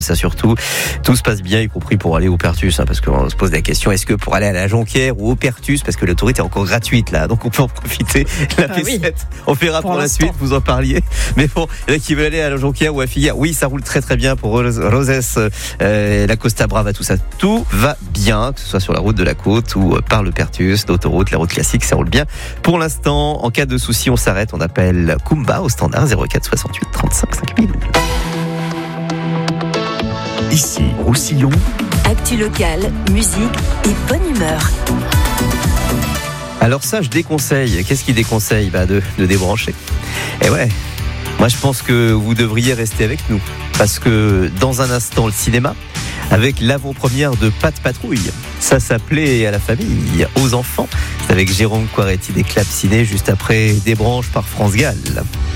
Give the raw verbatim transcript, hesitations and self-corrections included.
Ça surtout, tout se passe bien, y compris pour aller au Pertus, hein, parce qu'on se pose la question, est-ce que pour aller à la Jonquière ou au Pertus, parce que l'autoroute est encore gratuite là, donc on peut en profiter. La Ah P sept, oui. On verra pour, pour la suite, vous en parliez. Mais bon, il y en a qui veulent aller à la Jonquière ou à Figueres. Oui, ça roule très très bien pour Rosès, euh, la Costa Brava, tout ça. Tout va bien, que ce soit sur la route de la côte ou par le Pertus, l'autoroute, la route classique, ça roule bien. Pour l'instant, en cas de souci, on s'arrête, on appelle Kumba au standard zéro quatre soixante-huit trente-cinq cinq mille. Ici, Roussillon. Actu locale, musique et bonne humeur. Alors ça, je déconseille. Qu'est-ce qu'il déconseille ? Bah de, de débrancher. Et ouais, moi je pense que vous devriez rester avec nous. Parce que dans un instant, le cinéma, avec l'avant-première de Pat' Patrouille. Ça s'appelait à la famille, aux enfants. C'est avec Jérôme Quaretti des Clubs Ciné, juste après Des branches par France Gall.